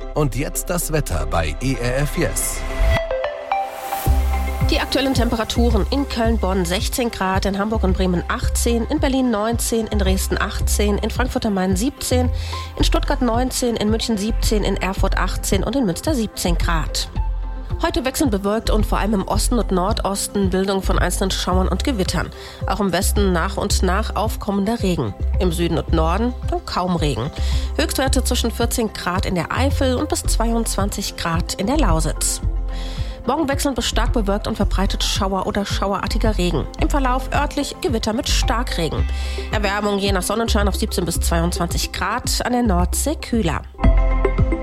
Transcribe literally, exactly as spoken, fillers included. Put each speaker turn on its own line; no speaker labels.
Und jetzt das Wetter bei E R F Yes.
Die aktuellen Temperaturen: in Köln, Bonn sechzehn Grad, in Hamburg und Bremen achtzehn, in Berlin neunzehn, in Dresden achtzehn, in Frankfurt am Main siebzehn, in Stuttgart neunzehn, in München siebzehn, in Erfurt achtzehn und in Münster siebzehn Grad. Heute wechselnd bewölkt und vor allem im Osten und Nordosten Bildung von einzelnen Schauern und Gewittern. Auch im Westen nach und nach aufkommender Regen. Im Süden und Norden dann kaum Regen. Höchstwerte zwischen vierzehn Grad in der Eifel und bis zweiundzwanzig Grad in der Lausitz. Morgen wechselnd bis stark bewölkt und verbreitet Schauer oder schauerartiger Regen. Im Verlauf örtlich Gewitter mit Starkregen. Erwärmung je nach Sonnenschein auf siebzehn bis zweiundzwanzig Grad, an der Nordsee kühler.